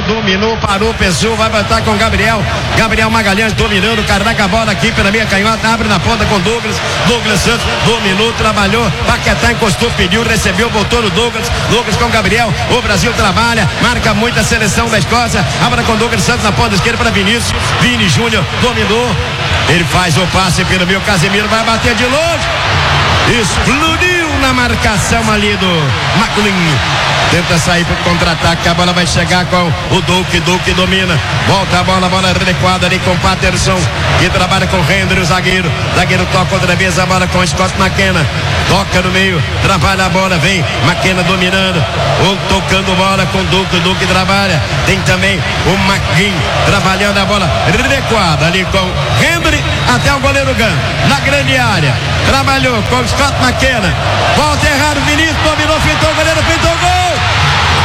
dominou, parou, pensou, vai botar com Gabriel Magalhães dominando, caraca, a bola aqui pela meia canhota, abre na ponta com Douglas Santos, dominou, trabalhou, Paquetá encostou, pediu, recebeu, voltou no Douglas com Gabriel, o Brasil trabalha, marca muito a seleção da Escócia, abre com Douglas Santos na ponta esquerda para Vinícius, Vini Júnior dominou, ele faz o passe pelo meio, Casemiro vai bater de longe, explodiu na marcação ali do McLean, tenta sair para o contra-ataque, a bola vai chegar com o Duque domina, volta a bola recuada ali com Patterson, que trabalha com Hendry, o zagueiro toca outra vez a bola com Scott McKenna, toca no meio, trabalha a bola, vem McKenna dominando, ou tocando bola com Duque trabalha, tem também o McGinn trabalhando a bola recuada ali com Hendry até o goleiro Gunn, na grande área, trabalhou com Scott McKenna, volta errado, Vinícius dominou, fintou o goleiro, pintou o gol!